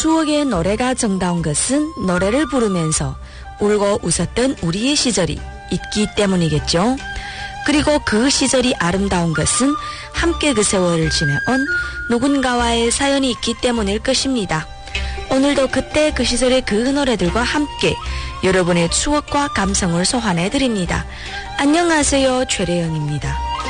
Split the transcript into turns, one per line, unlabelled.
추억의 노래가 정다운 것은 노래를 부르면서 울고 웃었던 우리의 시절이 있기 때문이겠죠. 그리고 그 시절이 아름다운 것은 함께 그 세월을 지내온 누군가와의 사연이 있기 때문일 것입니다. 오늘도 그때 그 시절의 그 노래들과 함께 여러분의 추억과 감성을 소환해드립니다. 안녕하세요, 최래영입니다.